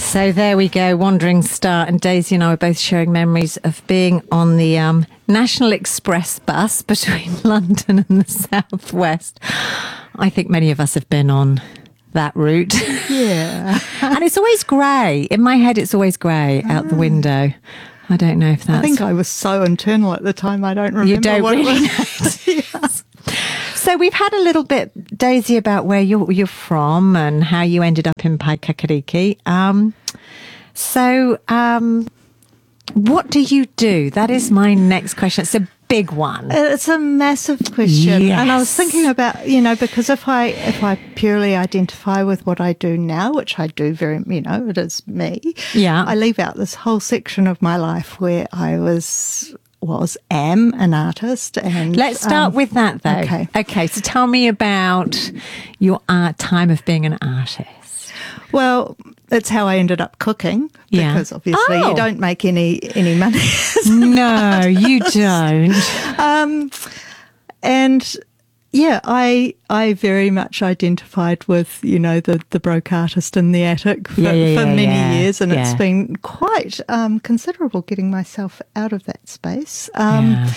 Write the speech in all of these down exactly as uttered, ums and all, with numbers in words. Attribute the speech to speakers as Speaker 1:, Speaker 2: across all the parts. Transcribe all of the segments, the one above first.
Speaker 1: So there we go, Wandering Star, and Daisy and I were both sharing memories of being on the um, National Express bus between London and the Southwest. I think many of us have been on that route.
Speaker 2: Yeah.
Speaker 1: And it's always grey. In my head, it's always grey out the window. I don't know if that's...
Speaker 2: I think I was so internal at the time, I don't remember
Speaker 1: You don't
Speaker 2: what
Speaker 1: really
Speaker 2: it was.
Speaker 1: yes. So we've had a little bit, Daisy, about where you're, you're from and how you ended up in Paekakariki. Um, so um, what do you do? That is my next question. It's a big one.
Speaker 2: It's a massive question.
Speaker 1: Yes.
Speaker 2: And I was thinking about, you know, because if I if I purely identify with what I do now, which I do very, you know, it is me.
Speaker 1: Yeah.
Speaker 2: I leave out this whole section of my life where I was... was am an artist. And
Speaker 1: let's start
Speaker 2: um,
Speaker 1: with that though.
Speaker 2: Okay.
Speaker 1: Okay, so tell me about your art time of being an artist.
Speaker 2: Well, it's how I ended up cooking,
Speaker 1: Yeah.
Speaker 2: because obviously
Speaker 1: Oh.
Speaker 2: you don't make any any money.
Speaker 1: No, you don't.
Speaker 2: um, and yeah, I I very much identified with, you know, the, the broke artist in the attic for,
Speaker 1: Yeah, yeah,
Speaker 2: for
Speaker 1: yeah,
Speaker 2: many
Speaker 1: yeah,
Speaker 2: years, and
Speaker 1: yeah.
Speaker 2: it's been quite um, considerable getting myself out of that space. Um,
Speaker 1: Yeah.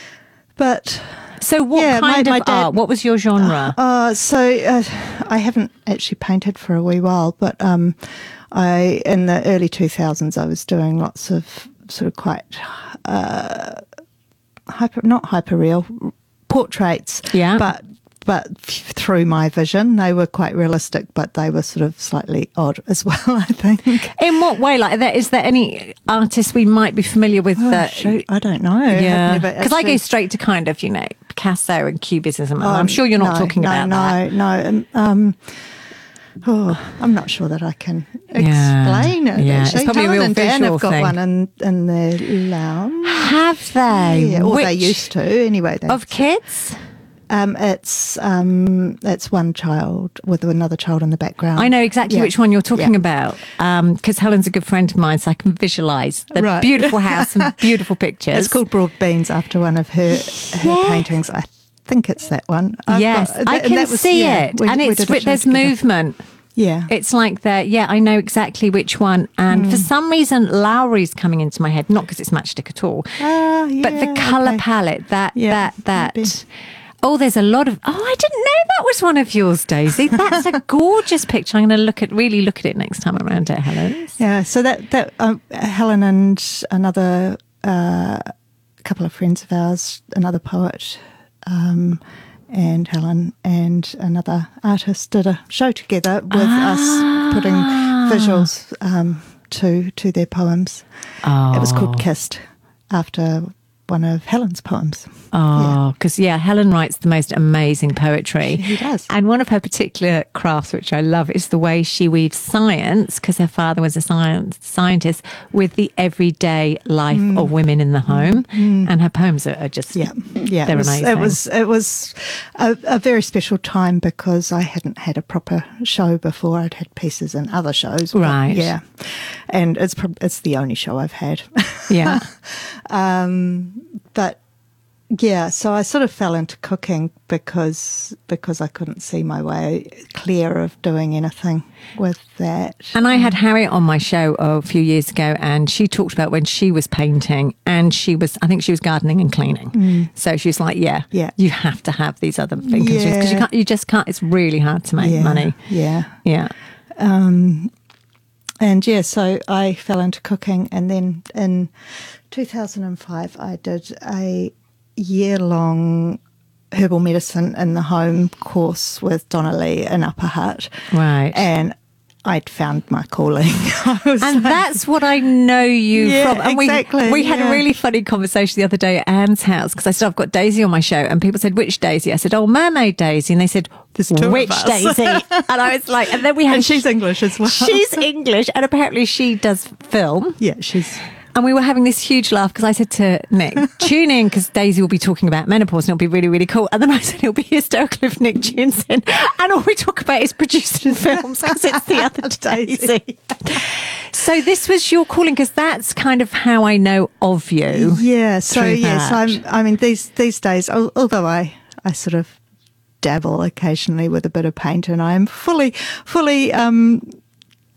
Speaker 2: But
Speaker 1: So what
Speaker 2: yeah, my-
Speaker 1: kind
Speaker 2: my
Speaker 1: of
Speaker 2: dad-
Speaker 1: art? What was your genre?
Speaker 2: Uh, so uh, I haven't actually painted for a wee while, but um, I in the early two thousands I was doing lots of sort of quite uh, hyper, not hyper real portraits,
Speaker 1: Yeah.
Speaker 2: but but f- through my vision they were quite realistic, but they were sort of slightly odd as well, I think.
Speaker 1: In what way? Like, there, is there any artists we might be familiar with
Speaker 2: Oh,
Speaker 1: that?
Speaker 2: shoot, I don't know.
Speaker 1: Yeah,
Speaker 2: I've never
Speaker 1: because I go
Speaker 2: actually-
Speaker 1: straight to kind of, you know, Picasso and Cubism. and I'm
Speaker 2: Um,
Speaker 1: sure you're not
Speaker 2: no,
Speaker 1: talking
Speaker 2: no,
Speaker 1: about
Speaker 2: no,
Speaker 1: that.
Speaker 2: No, no. Um, oh, I'm not sure that I can
Speaker 1: Yeah,
Speaker 2: explain it.
Speaker 1: yeah, it's
Speaker 2: actually.
Speaker 1: probably a
Speaker 2: Helen
Speaker 1: real
Speaker 2: and Dan
Speaker 1: visual
Speaker 2: have got
Speaker 1: thing.
Speaker 2: one in in their lounge.
Speaker 1: Have they?
Speaker 2: Yeah, or they
Speaker 1: Which-
Speaker 2: used to anyway. They,
Speaker 1: Of kids?
Speaker 2: um, it's um, it's one child with another child in the background.
Speaker 1: I know exactly
Speaker 2: Yeah.
Speaker 1: which one you're talking
Speaker 2: Yeah.
Speaker 1: about, because Helen's a good friend of mine, so I can visualise the
Speaker 2: Right.
Speaker 1: beautiful house and beautiful pictures.
Speaker 2: It's called Broad Beans after one of her her
Speaker 1: Yeah.
Speaker 2: paintings. I think it's that one. I've
Speaker 1: Yes,
Speaker 2: got-
Speaker 1: I
Speaker 2: that-
Speaker 1: can
Speaker 2: that was-
Speaker 1: see
Speaker 2: yeah,
Speaker 1: it,
Speaker 2: we-
Speaker 1: and
Speaker 2: we
Speaker 1: it's
Speaker 2: did a show
Speaker 1: there's
Speaker 2: together.
Speaker 1: movement.
Speaker 2: Yeah.
Speaker 1: It's like that. Yeah, I know exactly which one. And
Speaker 2: Hmm.
Speaker 1: for some reason, Lowry's coming into my head, not because it's matchstick at all,
Speaker 2: Ah,
Speaker 1: but the
Speaker 2: yeah,
Speaker 1: colour
Speaker 2: okay.
Speaker 1: palette. That
Speaker 2: Yeah,
Speaker 1: that that.
Speaker 2: maybe.
Speaker 1: Oh, there's a lot of. Oh, I didn't know that was one of yours, Daisy. That's a gorgeous picture. I'm going to look at really look at it next time around at Helen's.
Speaker 2: Yeah, so that that um, Helen and another uh, couple of friends of ours, another poet, um, and Helen and another artist did a show together with
Speaker 1: Ah.
Speaker 2: us putting visuals um, to to their poems.
Speaker 1: Oh,
Speaker 2: It was called Kissed, after one of Helen's poems.
Speaker 1: Oh, because yeah. Helen writes the most amazing poetry.
Speaker 2: She does.
Speaker 1: And one of her particular crafts, which I love, is the way she weaves science, because her father was a science scientist, with the everyday life of women in the home. And her poems are, are just
Speaker 2: Yeah, yeah,
Speaker 1: they're
Speaker 2: it was,
Speaker 1: amazing.
Speaker 2: It was it was a, a very special time because I hadn't had a proper show before. I'd had pieces in other shows, but
Speaker 1: Right.
Speaker 2: Yeah, and it's prob- it's the only show I've had.
Speaker 1: yeah.
Speaker 2: um, but yeah, so I sort of fell into cooking because because I couldn't see my way clear of doing anything with that.
Speaker 1: And I had Harriet on my show a few years ago, and she talked about when she was painting, and she was, I think she was gardening and cleaning. So she was like, "Yeah,
Speaker 2: Yeah.
Speaker 1: you have to have these other things because you
Speaker 2: Yeah.
Speaker 1: can't, you just can't. It's really hard to make
Speaker 2: yeah,
Speaker 1: money."
Speaker 2: Yeah.
Speaker 1: Yeah.
Speaker 2: Um, and yeah, so I fell into cooking, and then in two thousand five, I did a year-long herbal medicine in the home course with Donna Lee in Upper Hutt,
Speaker 1: Right.
Speaker 2: and I'd found my calling. I was
Speaker 1: And
Speaker 2: like-
Speaker 1: that's what I know you
Speaker 2: Yeah,
Speaker 1: from. And
Speaker 2: exactly,
Speaker 1: we, we had
Speaker 2: yeah.
Speaker 1: a really funny conversation the other day at Anne's house because I said, I've got Daisy on my show. And people said, which Daisy? I said, oh, Mermaid Daisy. And they said,
Speaker 2: There's two of
Speaker 1: which
Speaker 2: us.
Speaker 1: Daisy? And I was like, and then we had.
Speaker 2: and she's English as well.
Speaker 1: She's English. And apparently she does film.
Speaker 2: yeah, she's
Speaker 1: And we were having this huge laugh because I said to Nick, tune in because Daisy will be talking about menopause and it'll be really, really cool. And then I said, it'll be hysterical if Nick tunes in. And all we talk about is producing films because it's the other Daisy. So this was your calling because that's kind of how I know of you.
Speaker 2: yeah. So
Speaker 1: through
Speaker 2: yes,
Speaker 1: that.
Speaker 2: I'm. I mean, these these days, al- although I I sort of dabble occasionally with a bit of paint, and I'm fully fully um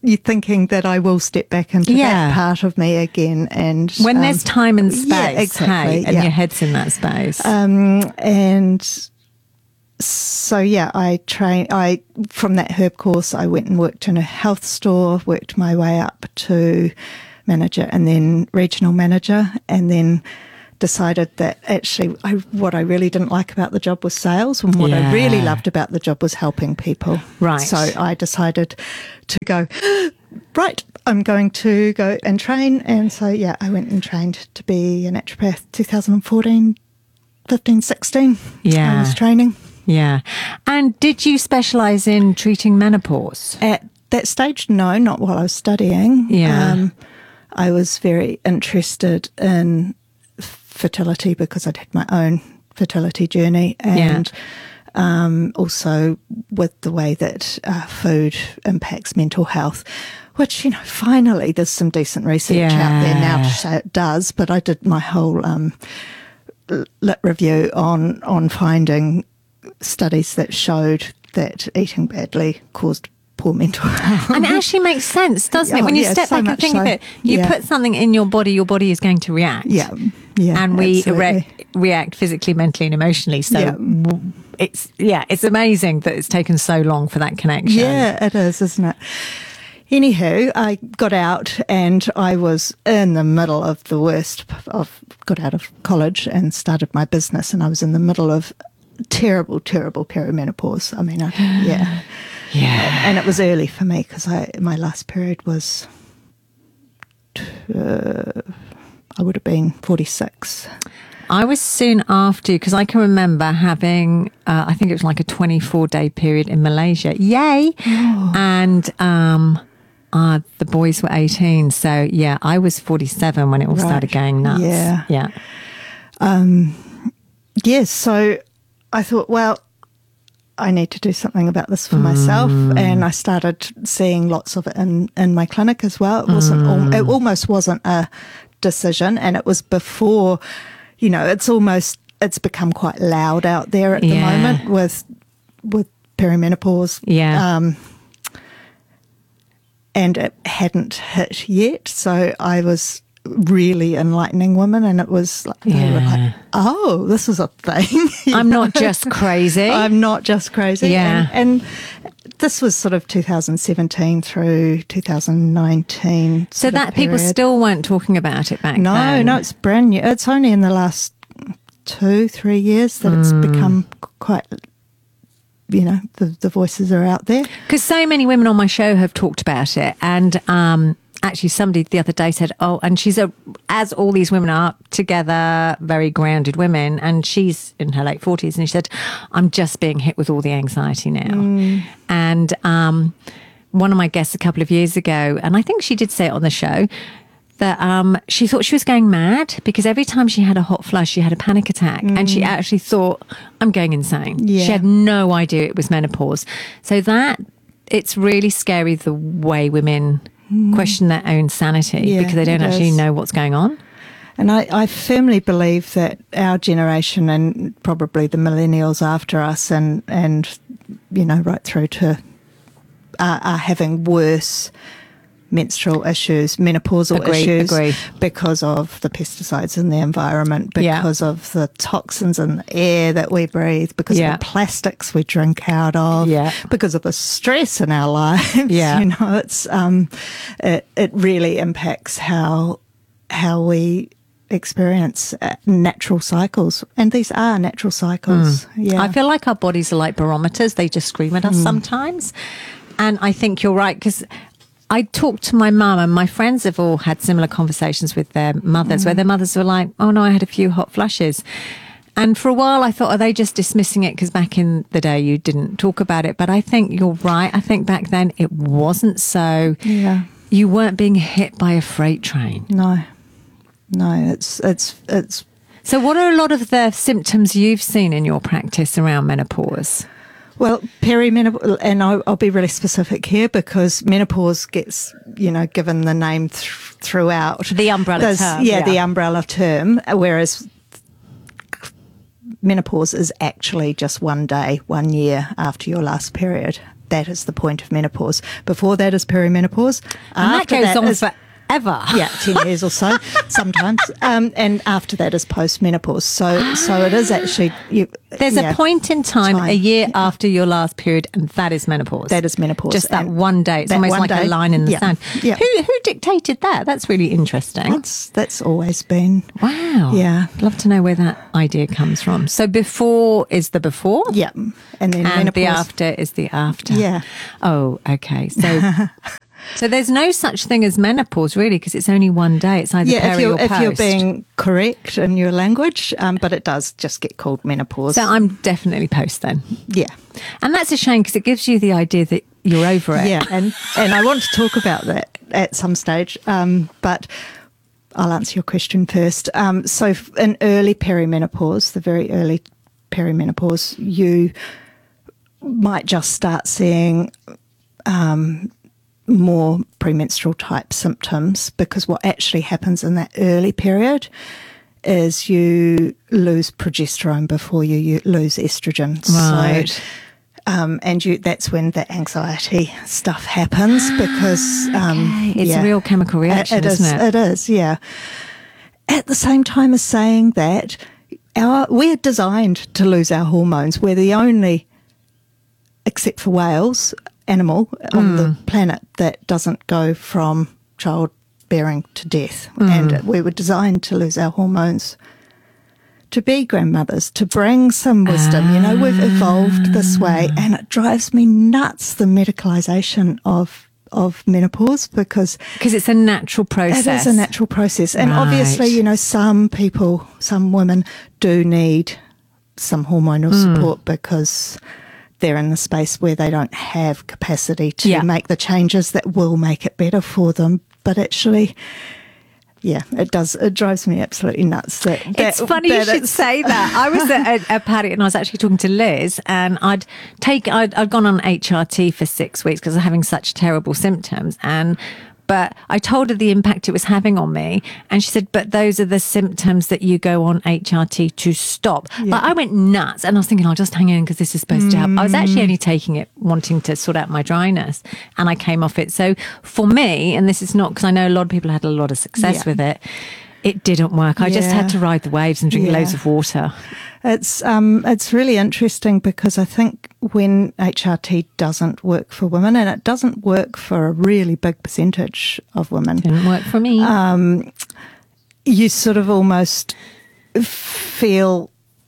Speaker 2: you're thinking that I will step back into
Speaker 1: Yeah.
Speaker 2: that part of me again. And
Speaker 1: When
Speaker 2: um,
Speaker 1: there's time and space,
Speaker 2: yeah, exactly,
Speaker 1: hey, and
Speaker 2: yeah.
Speaker 1: your head's in that space.
Speaker 2: Um, and so, yeah, I train. I from that herb course, I went and worked in a health store, worked my way up to manager and then regional manager, and then decided that actually I, what I really didn't like about the job was sales, and what
Speaker 1: Yeah.
Speaker 2: I really loved about the job was helping people.
Speaker 1: Right.
Speaker 2: So I decided to go, right, I'm going to go and train. And so, yeah, I went and trained to be a naturopath twenty fourteen, fifteen, sixteen.
Speaker 1: Yeah.
Speaker 2: I was training.
Speaker 1: Yeah. And did you specialise in treating menopause?
Speaker 2: At that stage, no, not while I was studying.
Speaker 1: Yeah.
Speaker 2: Um, I was very interested in fertility because I'd had my own fertility journey, and
Speaker 1: Yeah.
Speaker 2: um, also with the way that uh, food impacts mental health, which, you know, finally there's some decent research out there now to say it does, but I did my whole um, lit review on, on finding studies that showed that eating badly caused poor mental health.
Speaker 1: And it actually makes sense, doesn't it?
Speaker 2: Oh,
Speaker 1: When you
Speaker 2: yeah,
Speaker 1: step
Speaker 2: so
Speaker 1: back and
Speaker 2: much
Speaker 1: think of
Speaker 2: so.
Speaker 1: it, you
Speaker 2: Yeah.
Speaker 1: put something in your body, your body is going to react.
Speaker 2: Yeah, yeah,
Speaker 1: And we
Speaker 2: absolutely.
Speaker 1: re- react physically, mentally, and emotionally. So
Speaker 2: Yeah.
Speaker 1: w- it's, yeah, it's amazing that it's taken so long for that connection.
Speaker 2: Yeah, it is, isn't it? Anywho, I got out and I was in the middle of the worst of, got out of college and started my business, and I was in the middle of terrible, terrible perimenopause. I mean, I, yeah.
Speaker 1: Yeah.
Speaker 2: And it was early for me because I my last period was, uh, I would have been forty-six.
Speaker 1: I was soon after, because I can remember having, uh, I think it was like a twenty-four day period in Malaysia. Yay!
Speaker 2: Oh.
Speaker 1: And um, uh, the boys were eighteen. So, yeah, I was forty-seven when it all
Speaker 2: Right.
Speaker 1: started going nuts.
Speaker 2: Yeah.
Speaker 1: Yeah.
Speaker 2: Yes, so I thought, well, I need to do something about this for myself, and I started seeing lots of it in, in my clinic as well. It wasn't, al- it almost wasn't a decision, and it was before, you know, it's almost, it's become quite loud out there at the
Speaker 1: Yeah.
Speaker 2: moment with with perimenopause.
Speaker 1: Yeah.
Speaker 2: Um, and it hadn't hit yet, so I was really enlightening women, and it was like, they were
Speaker 1: Yeah.
Speaker 2: like, oh, this is a thing. You
Speaker 1: I'm not
Speaker 2: know?
Speaker 1: just crazy.
Speaker 2: I'm not just crazy.
Speaker 1: Yeah.
Speaker 2: And, and this was sort of two thousand seventeen through two thousand nineteen.
Speaker 1: so
Speaker 2: sort of
Speaker 1: that people
Speaker 2: period.
Speaker 1: still weren't talking about it back
Speaker 2: No,
Speaker 1: then.
Speaker 2: no, it's brand new. It's only in the last two, three years that it's
Speaker 1: Mm.
Speaker 2: become quite, you know, the, the voices are out there.
Speaker 1: Because so many women on my show have talked about it. And um, actually, somebody the other day said, oh, and she's a, as all these women are together, very grounded women, and she's in her late forties, and she said, I'm just being hit with all the anxiety now. And um, one of my guests a couple of years ago, and I think she did say it on the show, that um, she thought she was going mad because every time she had a hot flush, she had a panic attack, and she actually thought, I'm going insane.
Speaker 2: Yeah.
Speaker 1: She had no idea it was menopause. So that, it's really scary the way women question their own sanity
Speaker 2: Yeah,
Speaker 1: because they don't
Speaker 2: it
Speaker 1: actually
Speaker 2: is.
Speaker 1: know what's going on.
Speaker 2: And I, I firmly believe that our generation, and probably the millennials after us, and, and you know, right through to, are, are having worse menstrual issues, menopausal
Speaker 1: Agree,
Speaker 2: issues,
Speaker 1: agree.
Speaker 2: because of the pesticides in the environment,
Speaker 1: Yeah.
Speaker 2: because of the toxins in the air that we breathe, because
Speaker 1: Yeah.
Speaker 2: of the plastics we drink out of,
Speaker 1: Yeah.
Speaker 2: because of the stress in our lives.
Speaker 1: Yeah.
Speaker 2: You know, it's um, it it really impacts how how we experience uh, natural cycles, and these are natural cycles. Yeah,
Speaker 1: Hmm. I feel like our bodies are like barometers. They just scream at us sometimes. And I think you're right, because I talked to my mum, and my friends have all had similar conversations with their mothers, where their mothers were like, oh no, I had a few hot flushes. And for a while I thought, are they just dismissing it because back in the day you didn't talk about it? But I think you're right. I think back then it wasn't so.
Speaker 2: Yeah.
Speaker 1: You weren't being hit by a freight train.
Speaker 2: no, no, it's it's it's
Speaker 1: So what are a lot of the symptoms you've seen in your practice around menopause?
Speaker 2: well, perimenopause, and I'll, I'll be really specific here because menopause gets, you know, given the name th- throughout
Speaker 1: The umbrella
Speaker 2: There's-
Speaker 1: term,
Speaker 2: Yeah,
Speaker 1: yeah.
Speaker 2: the umbrella term, whereas menopause is actually just one day, one year after your last period. that is the point of menopause. Before that is perimenopause.
Speaker 1: And
Speaker 2: After
Speaker 1: that goes on
Speaker 2: is,
Speaker 1: forever.
Speaker 2: Yeah, ten years or so sometimes. Um, and after that is postmenopause. So so it is actually... You,
Speaker 1: There's
Speaker 2: yeah,
Speaker 1: a point in time,
Speaker 2: time.
Speaker 1: a year
Speaker 2: Yeah.
Speaker 1: after your last period, and that is menopause.
Speaker 2: That is menopause.
Speaker 1: Just that
Speaker 2: And
Speaker 1: one day. It's
Speaker 2: that
Speaker 1: almost
Speaker 2: one
Speaker 1: like
Speaker 2: day,
Speaker 1: a line in the
Speaker 2: yeah,
Speaker 1: sand.
Speaker 2: yeah.
Speaker 1: Who who dictated that? That's really interesting.
Speaker 2: That's, that's always been...
Speaker 1: Wow.
Speaker 2: Yeah.
Speaker 1: Love to know where that idea comes from. So before is the before.
Speaker 2: Yeah. And then
Speaker 1: And
Speaker 2: menopause.
Speaker 1: the after is the after.
Speaker 2: Yeah.
Speaker 1: Oh, okay. So so there's no such thing as menopause, really, because it's only one day. It's either
Speaker 2: Yeah, if
Speaker 1: peri
Speaker 2: you're,
Speaker 1: or
Speaker 2: if
Speaker 1: post.
Speaker 2: you're being correct in your language, um, but it does just get called menopause.
Speaker 1: So I'm definitely post then.
Speaker 2: yeah.
Speaker 1: And that's a shame because it gives you the idea that you're over it.
Speaker 2: Yeah, and, and I want to talk about that at some stage, um, but I'll answer your question first. Um, so f- in early perimenopause, the very early perimenopause, you might just start seeing um, more premenstrual type symptoms, because what actually happens in that early period is you lose progesterone before you, you lose estrogen.
Speaker 1: Right.
Speaker 2: So, um, and you that's when the anxiety stuff happens, because um,
Speaker 1: Okay. It's
Speaker 2: yeah,
Speaker 1: a real chemical reaction,
Speaker 2: it, it
Speaker 1: isn't
Speaker 2: is,
Speaker 1: it?
Speaker 2: It is, yeah. At the same time as saying that, our we're designed to lose our hormones. We're the only, except for whales, animal on
Speaker 1: Mm.
Speaker 2: the planet that doesn't go from childbearing to death.
Speaker 1: Mm.
Speaker 2: And we were designed to lose our hormones to be grandmothers, to bring some wisdom. You know, we've evolved this way, and it drives me nuts, the medicalisation of of menopause, because
Speaker 1: Because it's a natural process.
Speaker 2: it is a natural process. And
Speaker 1: Right.
Speaker 2: obviously, you know, some people, some women do need some hormonal
Speaker 1: Hmm.
Speaker 2: support because they're in the space where they don't have capacity to
Speaker 1: Yeah.
Speaker 2: make the changes that will make it better for them. But actually, yeah, it does. It drives me absolutely nuts. That, that
Speaker 1: It's funny you
Speaker 2: that
Speaker 1: should
Speaker 2: it's-
Speaker 1: say that. I was at a, a party and I was actually talking to Liz, and I'd take I'd, I'd gone on H R T for six weeks because I was having such terrible symptoms, and but I told her the impact it was having on me, and she said, "But those are the symptoms that you go on H R T to stop."
Speaker 2: Yeah.
Speaker 1: Like I went nuts, and I was thinking, "I'll just hang in because this is supposed to help." I was actually only taking it wanting to sort out my dryness, and I came off it. So for me, and this is not because I know a lot of people had a lot of success
Speaker 2: Yeah.
Speaker 1: with it. It didn't work. I just
Speaker 2: Yeah.
Speaker 1: had to ride the waves and drink
Speaker 2: Yeah.
Speaker 1: loads of water.
Speaker 2: It's um it's really interesting, because I think when H R T doesn't work for women, and it doesn't work for a really big percentage of women,
Speaker 1: Didn't work for me.
Speaker 2: um, you sort of almost feel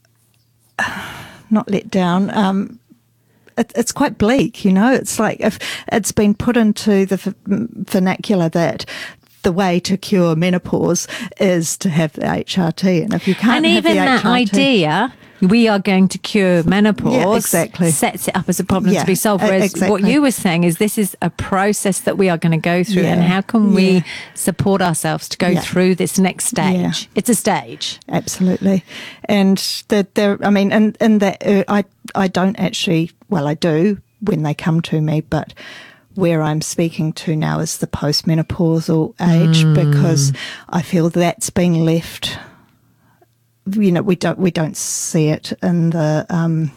Speaker 2: not let down. Um, it, it's quite bleak, you know. It's like if it's been put into the v- vernacular that the way to cure menopause is to have the H R T, and if you can't
Speaker 1: and
Speaker 2: have
Speaker 1: even
Speaker 2: the
Speaker 1: that
Speaker 2: H R T,
Speaker 1: idea, we are going to cure menopause,
Speaker 2: Yeah, exactly.
Speaker 1: sets it up as a problem
Speaker 2: Yeah,
Speaker 1: to be solved.
Speaker 2: e-
Speaker 1: Whereas what
Speaker 2: exactly.
Speaker 1: you were saying is this is a process that we are going to go through,
Speaker 2: Yeah,
Speaker 1: and how can
Speaker 2: yeah.
Speaker 1: we support ourselves to go
Speaker 2: Yeah.
Speaker 1: through this next stage?
Speaker 2: Yeah.
Speaker 1: It's a stage.
Speaker 2: Absolutely, and that there. I mean, and in that, uh, I I don't actually. Well, I do when they come to me, but where I'm speaking to now is the postmenopausal age,
Speaker 1: Mm.
Speaker 2: because I feel that's being left. You know, we don't we don't see it in the um,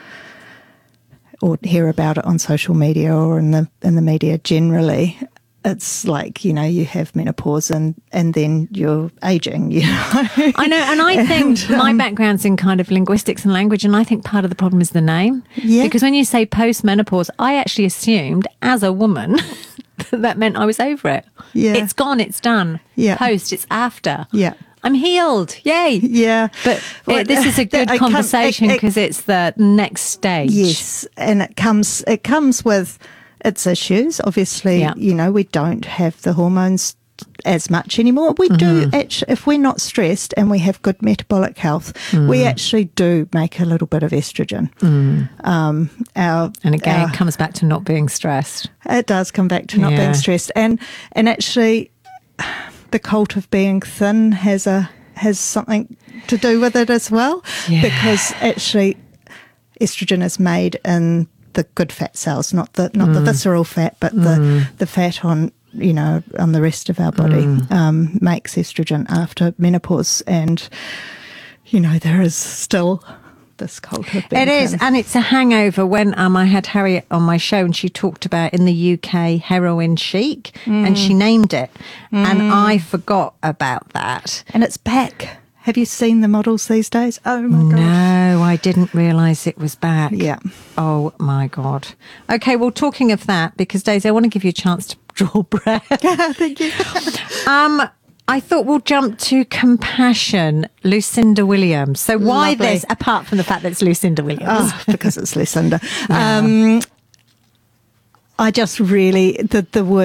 Speaker 2: or hear about it on social media or in the in the media generally. It's like, you know, you have menopause and, and then you're aging, you know.
Speaker 1: I know, and I think
Speaker 2: And,
Speaker 1: my
Speaker 2: um,
Speaker 1: background's in kind of linguistics and language, and I think part of the problem is the name.
Speaker 2: Yeah.
Speaker 1: Because when you say post-menopause, I actually assumed as a woman that that meant I was over it.
Speaker 2: Yeah.
Speaker 1: It's gone, it's done.
Speaker 2: Yeah.
Speaker 1: Post, it's after.
Speaker 2: Yeah.
Speaker 1: I'm healed. Yay.
Speaker 2: Yeah.
Speaker 1: But
Speaker 2: Well,
Speaker 1: it, this is a good
Speaker 2: I can't-
Speaker 1: conversation
Speaker 2: it- it-
Speaker 1: because it's the next stage.
Speaker 2: Yes, and it comes it comes with its issues. Obviously,
Speaker 1: Yeah.
Speaker 2: you know, we don't have the hormones as much anymore. We do
Speaker 1: Mm-hmm.
Speaker 2: actually, if we're not stressed and we have good metabolic health,
Speaker 1: Mm.
Speaker 2: we actually do make a little bit of estrogen. Um, our
Speaker 1: And again,
Speaker 2: our-
Speaker 1: it comes back to not being stressed.
Speaker 2: it does come back to not
Speaker 1: Yeah.
Speaker 2: being stressed, and and actually, the cult of being thin has a has something to do with it as well,
Speaker 1: Yeah.
Speaker 2: because actually, estrogen is made in the good fat cells, not the not the visceral fat, but the the fat on you know on the rest of our body um, makes estrogen after menopause, and you know there is still this cult of being
Speaker 1: It is,
Speaker 2: thin.
Speaker 1: and it's a hangover. When um, I had Harriet on my show, and she talked about in the U K heroin chic, mm. and she named it, mm. and I forgot about that.
Speaker 2: And it's back. Have you seen the models these days? Oh my gosh.
Speaker 1: No, I didn't realise it was back.
Speaker 2: Yeah.
Speaker 1: Oh my God. Okay, well, talking of that, because Daisy, I want to give you a chance to draw breath.
Speaker 2: Thank you.
Speaker 1: um, I thought we'll jump to Compassion, Lucinda Williams. So why
Speaker 2: Lovely.
Speaker 1: this, apart from the fact that it's Lucinda Williams?
Speaker 2: Oh, because it's Lucinda.
Speaker 1: Yeah.
Speaker 2: Um, I just really, the, the word